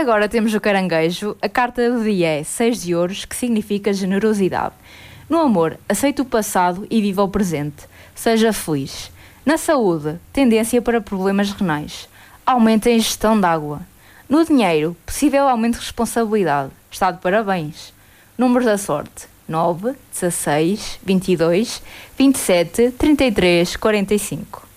Agora temos o caranguejo. A carta do dia é 6 de ouros, que significa generosidade. No amor, aceite o passado e viva o presente. Seja feliz. Na saúde, tendência para problemas renais. Aumente a ingestão de água. No dinheiro, possível aumento de responsabilidade. Está de parabéns. Números da sorte: 9, 16, 22, 27, 33, 45.